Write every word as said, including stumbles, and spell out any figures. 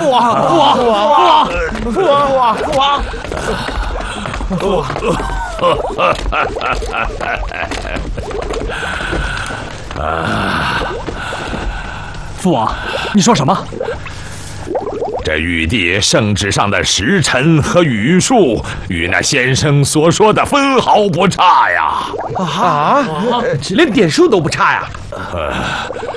父王，父王，父王，父王，父王，父王。父王，你说什么？ 这玉帝圣旨上的时辰和语数，与那先生所说的分毫不差呀！ 啊，连点数都不差呀！ 呃，